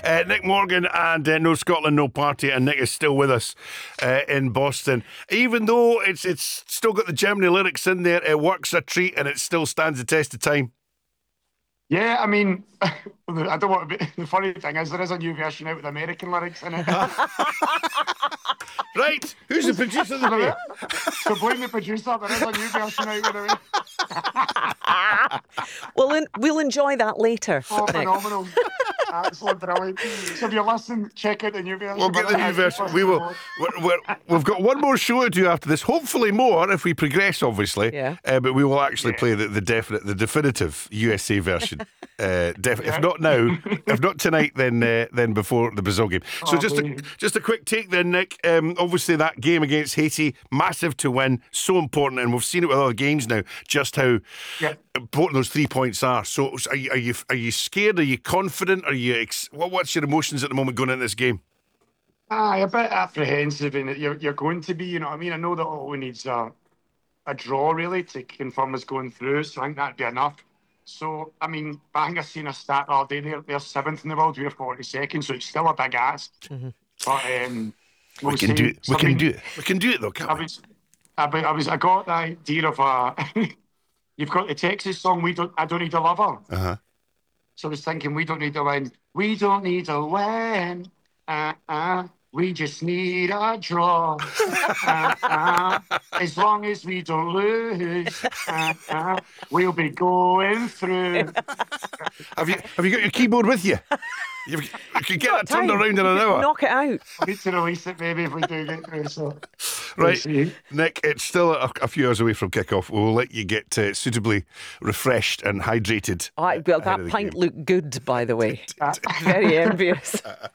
Nick Morgan and No Scotland, No Party, and Nick is still with us in Boston. Even though it's still got the Germany lyrics in there, it works a treat and it still stands the test of time. Yeah, I mean, I don't want to be. The funny thing is, there is a new version out with American lyrics in it. Right, who's the producer of the day? So blame the producer, there is a new version out with it. Well, we'll enjoy that later. Oh, Nick. phenomenal. Absolutely brilliant. So if you're listening, check out the new version. We'll get the new version. We will. We've got one more show to do after this. Hopefully more if we progress, obviously. Yeah. But we will actually play the definitive USA version. If not now, if not tonight, then before the Brazil game. So just a quick take then, Nick. Obviously that game against Haiti, massive to win, so important, and we've seen it with other games now. Just how important those 3 points are. So are you scared? Are you confident? Are you what's your emotions at the moment going into this game? A bit apprehensive, and you're going to be. You know what I mean? I know that all we needs a draw really to confirm us going through. So I think that'd be enough. So I mean, I think I've seen a stat all day. They're 7th in the world. We're 42nd, so it's still a big ask. Mm-hmm. But we can do it. We can do it. We can do it though, can't we? I got the idea of you've got the Texas song I Don't Need a Lover. Uh-huh. So I was thinking, we don't need to win. We don't need to win. We just need a draw. As long as we don't lose, we'll be going through. Have you got your keyboard with you? You can get that turned around in an hour. Knock it out. I need to release it, maybe, if we do get through. So. Right, Nick, it's still a few hours away from kick-off. We'll let you get suitably refreshed and hydrated. Well, that pint looked good, by the way. Very envious.